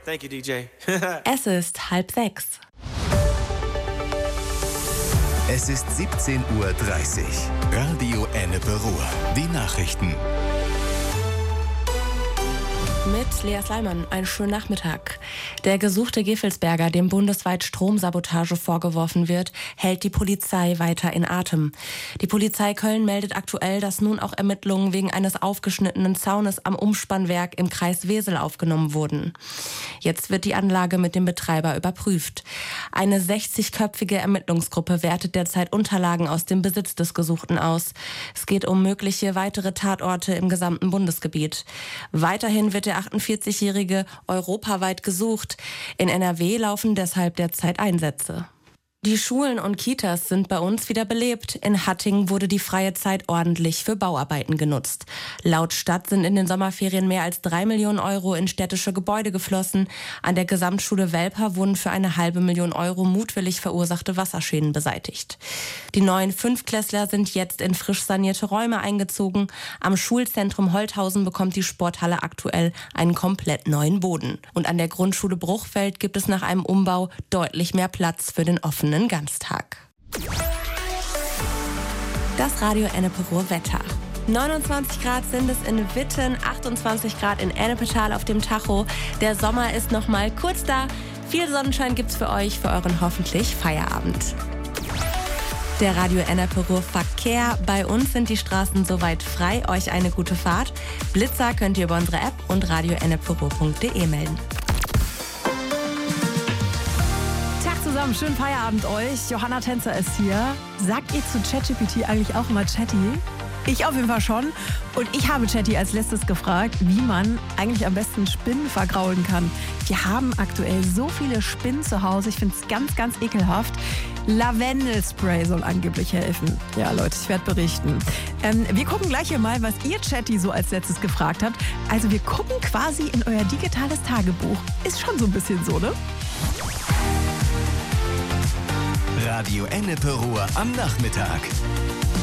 Thank you, DJ. Es ist 5:30. Es ist 17:30 Uhr. Radio Ennepe Ruhr. Die Nachrichten. Mit Lea Sleiman, einen schönen Nachmittag. Der gesuchte Gevelsberger, dem bundesweit Stromsabotage vorgeworfen wird, hält die Polizei weiter in Atem. Die Polizei Köln meldet aktuell, dass nun auch Ermittlungen wegen eines aufgeschnittenen Zaunes am Umspannwerk im Kreis Wesel aufgenommen wurden. Jetzt wird die Anlage mit dem Betreiber überprüft. Eine 60-köpfige Ermittlungsgruppe wertet derzeit Unterlagen aus dem Besitz des Gesuchten aus. Es geht um mögliche weitere Tatorte im gesamten Bundesgebiet. Weiterhin wird der 48-Jährige europaweit gesucht. In NRW laufen deshalb derzeit Einsätze. Die Schulen und Kitas sind bei uns wieder belebt. In Hattingen wurde die freie Zeit ordentlich für Bauarbeiten genutzt. Laut Stadt sind in den Sommerferien mehr als 3 Millionen Euro in städtische Gebäude geflossen. An der Gesamtschule Welper wurden für eine $500.000 mutwillig verursachte Wasserschäden beseitigt. Die neuen Fünftklässler sind jetzt in frisch sanierte Räume eingezogen. Am Schulzentrum Holthausen bekommt die Sporthalle aktuell einen komplett neuen Boden. Und an der Grundschule Bruchfeld gibt es nach einem Umbau deutlich mehr Platz für den offenen Ganztag. Das Radio Ennepe Ruhr Wetter. 29 Grad sind es in Witten, 28 Grad in Ennepetal auf dem Tacho. Der Sommer ist noch mal kurz da. Viel Sonnenschein gibt's für euch, für euren hoffentlich Feierabend. Der Radio Ennepe Ruhr Verkehr. Bei uns sind die Straßen soweit frei. Euch eine gute Fahrt. Blitzer könnt ihr über unsere App und radioenneperuhr.de melden. Zusammen, schönen Feierabend euch. Johanna Tänzer ist hier. Sagt ihr zu ChatGPT eigentlich auch immer Chatty? Ich auf jeden Fall schon. Und ich habe Chatty als letztes gefragt, wie man eigentlich am besten Spinnen vergraulen kann. Wir haben aktuell so viele Spinnen zu Hause. Ich finde es ganz, ganz ekelhaft. Lavendelspray soll angeblich helfen. Ja, Leute, ich werde berichten. Wir gucken gleich hier mal, was ihr Chatty so als letztes gefragt habt. Also wir gucken quasi in euer digitales Tagebuch. Ist schon so ein bisschen so, ne? Radio Ennepe Ruhr am Nachmittag.